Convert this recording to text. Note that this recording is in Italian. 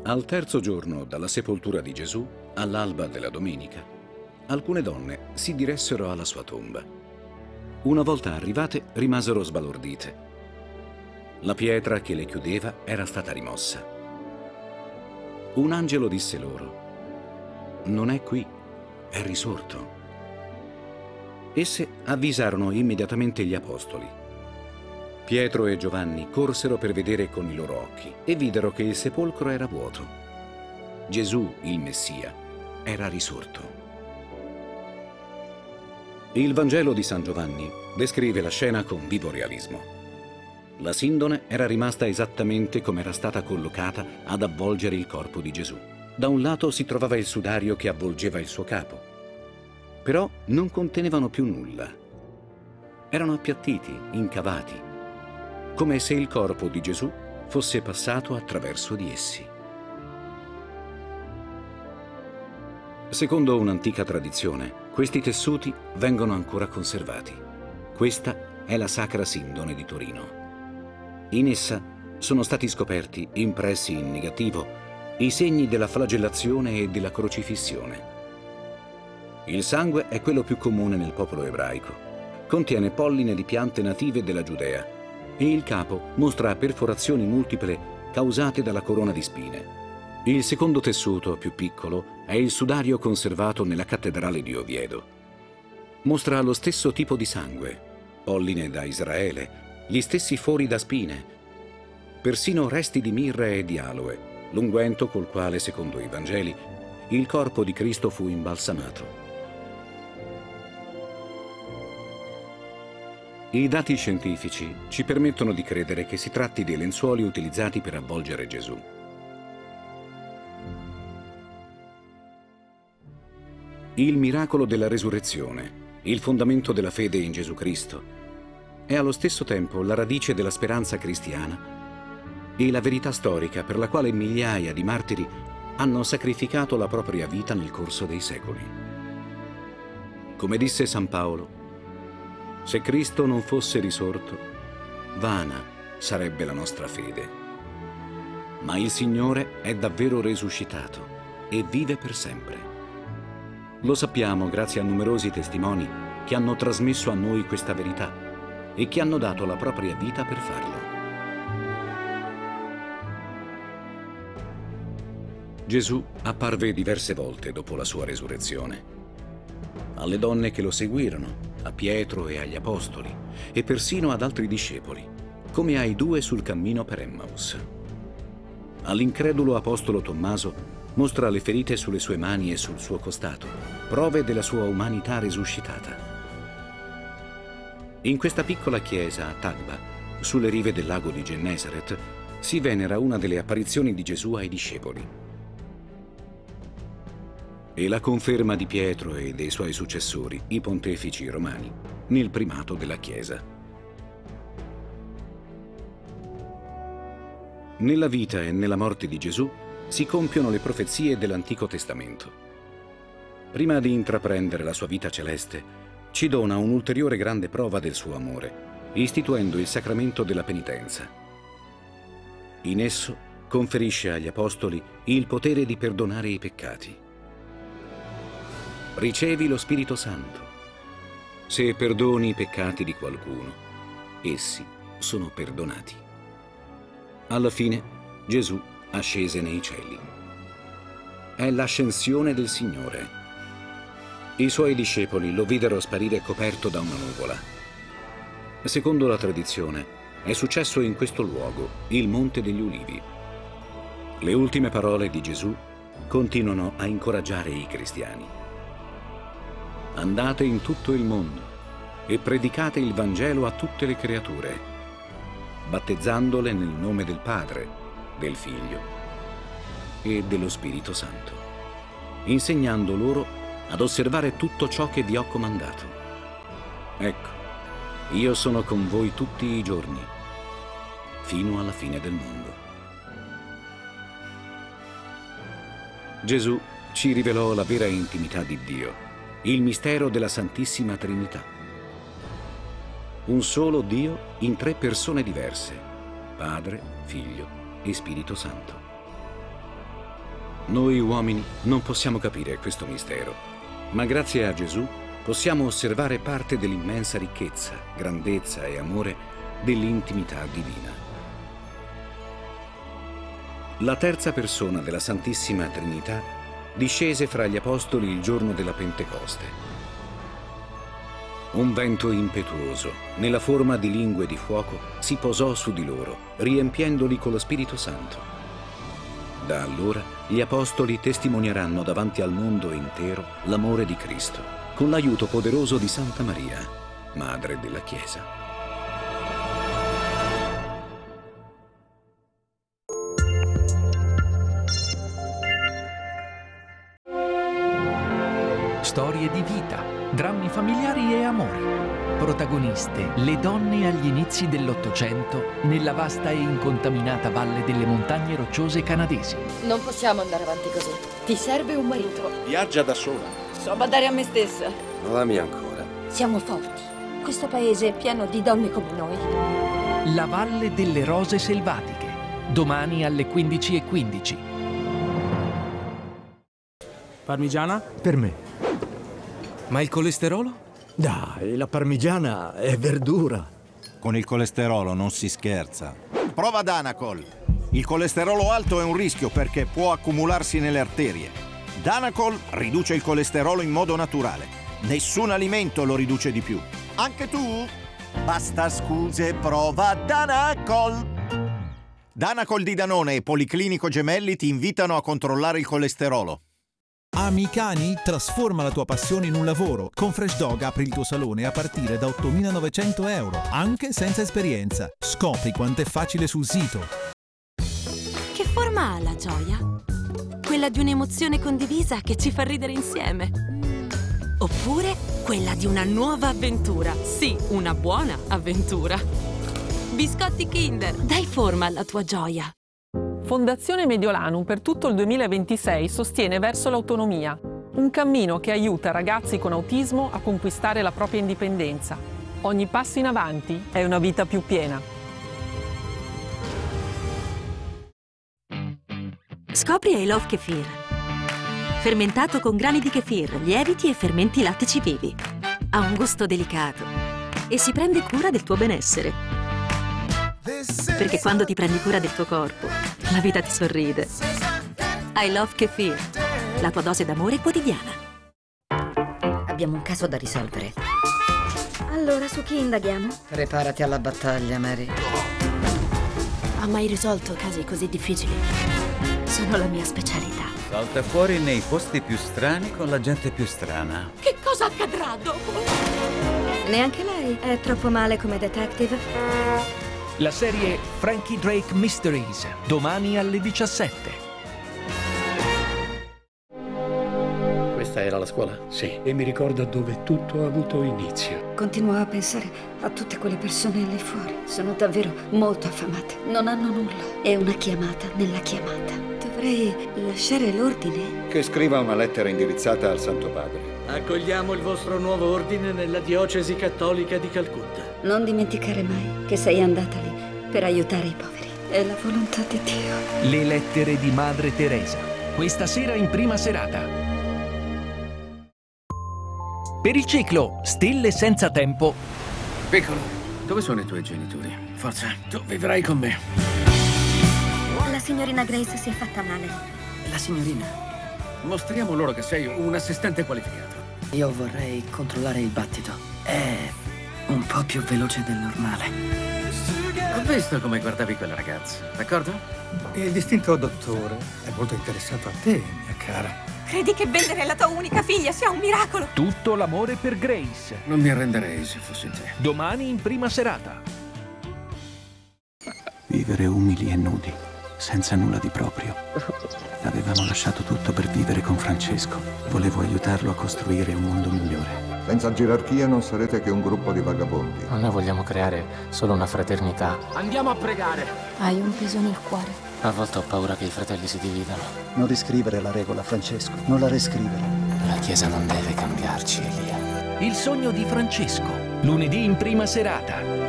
Al terzo giorno dalla sepoltura di Gesù, all'alba della domenica, alcune donne si diressero alla sua tomba. Una volta arrivate, rimasero sbalordite. La pietra che le chiudeva era stata rimossa. Un angelo disse loro: «Non è qui, è risorto». Esse avvisarono immediatamente gli apostoli. Pietro e Giovanni corsero per vedere con i loro occhi e videro che il sepolcro era vuoto. Gesù, il Messia, era risorto. Il Vangelo di San Giovanni descrive la scena con vivo realismo. La sindone era rimasta esattamente come era stata collocata ad avvolgere il corpo di Gesù. Da un lato si trovava il sudario che avvolgeva il suo capo, però non contenevano più nulla. Erano appiattiti, incavati, come se il corpo di Gesù fosse passato attraverso di essi. Secondo un'antica tradizione, questi tessuti vengono ancora conservati. Questa è la Sacra Sindone di Torino. In essa sono stati scoperti, impressi in negativo, i segni della flagellazione e della crocifissione. Il sangue è quello più comune nel popolo ebraico. Contiene polline di piante native della Giudea e il capo mostra perforazioni multiple causate dalla corona di spine. Il secondo tessuto, più piccolo, è il sudario conservato nella cattedrale di Oviedo. Mostra lo stesso tipo di sangue, polline da Israele, gli stessi fori da spine, persino resti di mirra e di aloe, l'unguento col quale, secondo i Vangeli, il corpo di Cristo fu imbalsamato. I dati scientifici ci permettono di credere che si tratti dei lenzuoli utilizzati per avvolgere Gesù. Il miracolo della resurrezione, il fondamento della fede in Gesù Cristo, è allo stesso tempo la radice della speranza cristiana e la verità storica per la quale migliaia di martiri hanno sacrificato la propria vita nel corso dei secoli. Come disse San Paolo: «Se Cristo non fosse risorto, vana sarebbe la nostra fede. Ma il Signore è davvero resuscitato e vive per sempre». Lo sappiamo grazie a numerosi testimoni che hanno trasmesso a noi questa verità e che hanno dato la propria vita per farlo. Gesù apparve diverse volte dopo la sua resurrezione. Alle donne che lo seguirono, a Pietro e agli apostoli, e persino ad altri discepoli, come ai due sul cammino per Emmaus. All'incredulo apostolo Tommaso mostra le ferite sulle sue mani e sul suo costato, prove della sua umanità risuscitata. In questa piccola chiesa a Tagba, sulle rive del lago di Gennesaret, si venera una delle apparizioni di Gesù ai discepoli. E la conferma di Pietro e dei suoi successori, i pontefici romani, nel primato della Chiesa. Nella vita e nella morte di Gesù si compiono le profezie dell'Antico Testamento. Prima di intraprendere la sua vita celeste, ci dona un'ulteriore grande prova del suo amore, istituendo il sacramento della penitenza. In esso conferisce agli apostoli il potere di perdonare i peccati. Ricevi lo Spirito Santo. Se perdoni i peccati di qualcuno, essi sono perdonati. Alla fine, Gesù ascese nei cieli. È l'ascensione del Signore. I suoi discepoli lo videro sparire coperto da una nuvola. Secondo la tradizione, è successo in questo luogo, il Monte degli Ulivi. Le ultime parole di Gesù continuano a incoraggiare i cristiani. Andate in tutto il mondo e predicate il Vangelo a tutte le creature, battezzandole nel nome del Padre, del Figlio e dello Spirito Santo, insegnando loro ad osservare tutto ciò che vi ho comandato. Ecco, io sono con voi tutti i giorni, fino alla fine del mondo. Gesù ci rivelò la vera intimità di Dio, il mistero della Santissima Trinità. Un solo Dio in tre persone diverse, Padre, Figlio e Spirito Santo. Noi uomini non possiamo capire questo mistero, ma grazie a Gesù possiamo osservare parte dell'immensa ricchezza, grandezza e amore dell'intimità divina. La terza persona della Santissima Trinità discese fra gli apostoli il giorno della Pentecoste. Un vento impetuoso, nella forma di lingue di fuoco, si posò su di loro, riempiendoli con lo Spirito Santo. Da allora gli apostoli testimonieranno davanti al mondo intero l'amore di Cristo, con l'aiuto poderoso di Santa Maria, Madre della Chiesa. Storie di vita, drammi familiari e amori. Protagoniste le donne agli inizi dell'Ottocento nella vasta e incontaminata valle delle montagne rocciose canadesi. Non possiamo andare avanti così. Ti serve un marito. Viaggia da sola. So badare a me stessa. Non ami ancora. Siamo forti. Questo paese è pieno di donne come noi. La Valle delle Rose Selvatiche, domani alle 15:15. Parmigiana? Per me. Ma il colesterolo? Dai, la parmigiana è verdura. Con il colesterolo non si scherza. Prova Danacol. Il colesterolo alto è un rischio perché può accumularsi nelle arterie. Danacol riduce il colesterolo in modo naturale. Nessun alimento lo riduce di più. Anche tu? Basta scuse, prova Danacol. Danacol di Danone e Policlinico Gemelli ti invitano a controllare il colesterolo. Ami i cani? Trasforma la tua passione in un lavoro. Con Fresh Dog apri il tuo salone a partire da 8.900 euro, anche senza esperienza. Scopri quanto è facile sul sito. Che forma ha la gioia? Quella di un'emozione condivisa che ci fa ridere insieme. Oppure quella di una nuova avventura. Sì, una buona avventura. Biscotti Kinder, dai forma alla tua gioia. Fondazione Mediolanum per tutto il 2026 sostiene verso l'autonomia, un cammino che aiuta ragazzi con autismo a conquistare la propria indipendenza. Ogni passo in avanti è una vita più piena. Scopri I Love Kefir. Fermentato con grani di kefir, lieviti e fermenti lattici vivi. Ha un gusto delicato e si prende cura del tuo benessere. Perché quando ti prendi cura del tuo corpo, la vita ti sorride. I Love Kefir, la tua dose d'amore quotidiana. Abbiamo un caso da risolvere. Allora, su chi indaghiamo? Preparati alla battaglia, Mary. Ha mai risolto casi così difficili? Sono la mia specialità. Salta fuori nei posti più strani con la gente più strana. Che cosa accadrà dopo? Neanche lei è troppo male come detective. La serie Frankie Drake Mysteries, domani alle 17. Questa era la scuola? Sì, e mi ricorda dove tutto ha avuto inizio. Continuo a pensare a tutte quelle persone lì fuori. Sono davvero molto affamate. Non hanno nulla. È una chiamata nella chiamata. Dovrei lasciare l'ordine? Che scriva una lettera indirizzata al Santo Padre. Accogliamo il vostro nuovo ordine nella diocesi cattolica di Calcutta. Non dimenticare mai che sei andata lì per aiutare i poveri. È la volontà di Dio. Le lettere di Madre Teresa, questa sera in prima serata. Per il ciclo Stelle senza tempo. Piccolo, dove sono i tuoi genitori? Forza, tu vivrai con me. La signorina Grace si è fatta male. La signorina? Mostriamo loro che sei un assistente qualificato. Io vorrei controllare il battito. È un po' più veloce del normale. Ho visto come guardavi quella ragazza, d'accordo? Il distinto dottore è molto interessato a te, mia cara. Credi che vendere la tua unica figlia sia un miracolo? Tutto l'amore per Grace. Non mi arrenderei se fossi te. Domani in prima serata. Vivere umili e nudi, senza nulla di proprio. Avevamo lasciato tutto per vivere con Francesco. Volevo aiutarlo a costruire un mondo migliore. Senza gerarchia non sarete che un gruppo di vagabondi. Noi vogliamo creare solo una fraternità. Andiamo a pregare. Hai un peso nel cuore. A volte ho paura che i fratelli si dividano. Non riscrivere la regola, Francesco. Non la riscrivere. La Chiesa non deve cambiarci, Elia. Il sogno di Francesco. Lunedì in prima serata.